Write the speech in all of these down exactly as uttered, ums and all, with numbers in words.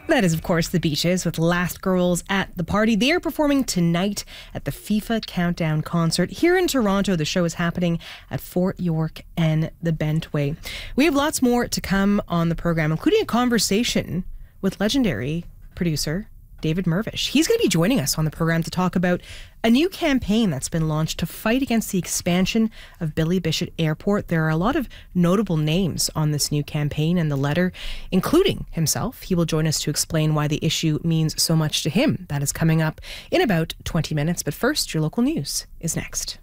That is, of course, the Beaches with Last Girls at the Party. They are performing tonight at the FIFA Countdown concert. Here in Toronto, the show is happening at Fort York and the Bentway. We have lots more to come on the program, including a conversation with legendary producer David Mirvish. He's going to be joining us on the program to talk about a new campaign that's been launched to fight against the expansion of Billy Bishop Airport. There are a lot of notable names on this new campaign and the letter, including himself. He will join us to explain why the issue means so much to him. That is coming up in about twenty minutes. But first, your local news is next.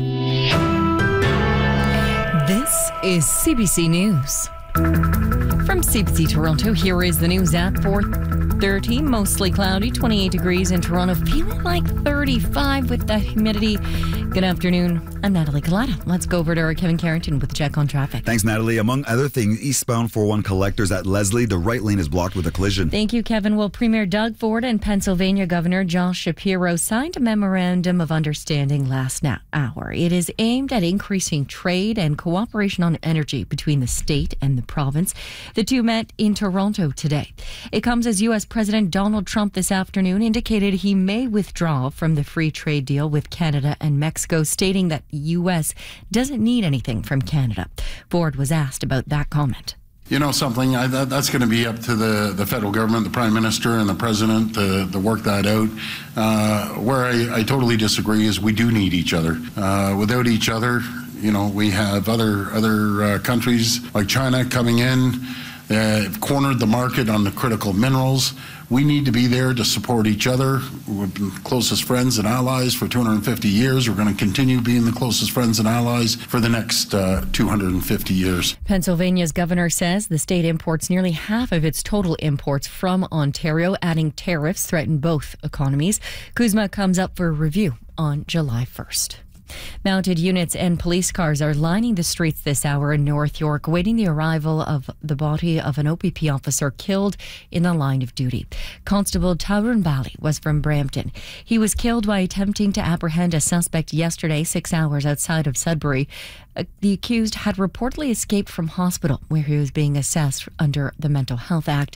This is C B C News. From C B C Toronto, here is the news at four thirty. Mostly cloudy, twenty-eight degrees in Toronto, feeling like thirty-five with the humidity. Good afternoon. I'm Natalie Collada. Let's go over to our Kevin Carrington with a check on traffic. Thanks, Natalie. Among other things, eastbound four oh one collectors at Leslie, the right lane is blocked with a collision. Thank you, Kevin. Well, Premier Doug Ford and Pennsylvania Governor Josh Shapiro signed a memorandum of understanding last na- hour. It is aimed at increasing trade and cooperation on energy between the state and the province. The two met in Toronto today. It comes as U S President Donald Trump this afternoon indicated he may withdraw from the free trade deal with Canada and Mexico, stating that the U S doesn't need anything from Canada. Ford was asked about that comment. You know something, I, that, that's going to be up to the, the federal government, the Prime Minister and the President to, to work that out. Uh, where I, I totally disagree is we do need each other. Uh, without each other, you know, we have other, other uh, countries like China coming in. They've cornered the market on the critical minerals. We need to be there to support each other. We've been closest friends and allies for two hundred fifty years. We're going to continue being the closest friends and allies for the next uh, two hundred fifty years. Pennsylvania's governor says the state imports nearly half of its total imports from Ontario, adding tariffs threaten both economies. CUSMA comes up for review on July first. Mounted units and police cars are lining the streets this hour in North York, waiting the arrival of the body of an O P P officer killed in the line of duty. Constable Tyrone Bally was from Brampton. He was killed while attempting to apprehend a suspect yesterday, six hours outside of Sudbury. Uh, the accused had reportedly escaped from hospital, where he was being assessed under the Mental Health Act.